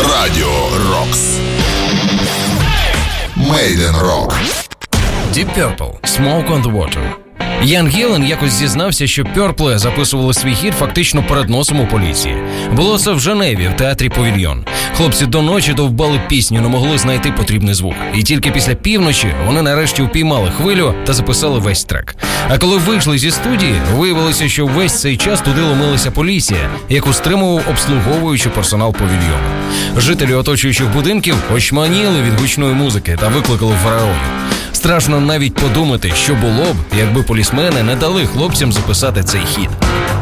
Радіо Рокс. Made in Rock. Deep Purple «Smoke on the Water». Ян Гілен якось зізнався, що Пьорпли записували свій хіт фактично перед носом у поліції. Було це в Женеві, в театрі «Павільйон». Хлопці до ночі довбали пісню, не могли знайти потрібний звук. І тільки після півночі вони нарешті упіймали хвилю та записали весь трек. А коли вийшли зі студії, виявилося, що весь цей час туди ломилася поліція, яку стримував обслуговуючий персонал «Павільйону». Жителі оточуючих будинків очманіли від гучної музики та викликали фараонів. Страшно навіть подумати, що було б, якби полісмени не дали хлопцям записати цей хіт.